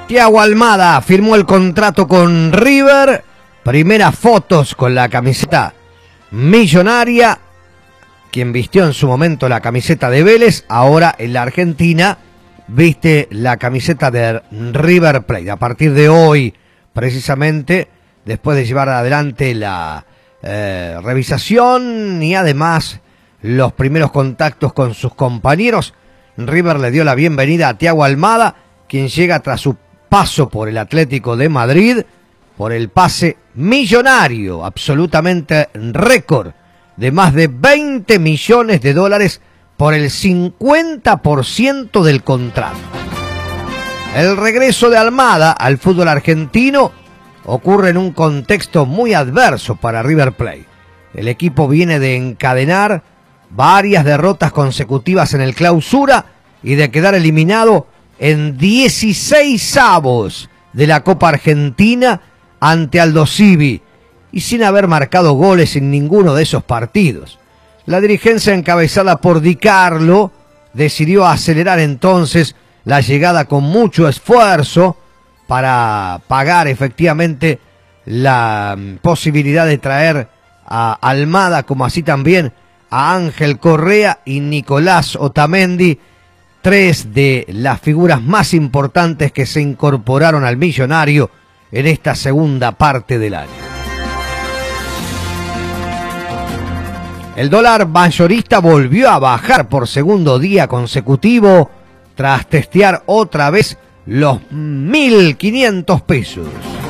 Thiago Almada firmó el contrato con River. Primeras fotos con la camiseta millonaria. Quien vistió en su momento la camiseta de Vélez, ahora en la Argentina viste la camiseta de River Plate. A partir de hoy, precisamente, después de llevar adelante la revisación y además los primeros contactos con sus compañeros, River le dio la bienvenida a Thiago Almada, quien llega tras su paso por el Atlético de Madrid, por el pase millonario, absolutamente récord, de más de 20 millones de dólares por el 50% del contrato. El regreso de Almada al fútbol argentino ocurre en un contexto muy adverso para River Plate. El equipo viene de encadenar varias derrotas consecutivas en el Clausura y de quedar eliminado en 16avos de la Copa Argentina ante Aldo Civi y sin haber marcado goles en ninguno de esos partidos. La dirigencia encabezada por Di Carlo decidió acelerar entonces la llegada con mucho esfuerzo para pagar efectivamente la posibilidad de traer a Almada, como así también a Ángel Correa y Nicolás Otamendi, tres de las figuras más importantes que se incorporaron al millonario en esta segunda parte del año. El dólar mayorista volvió a bajar por segundo día consecutivo tras testear otra vez los 1.500 pesos.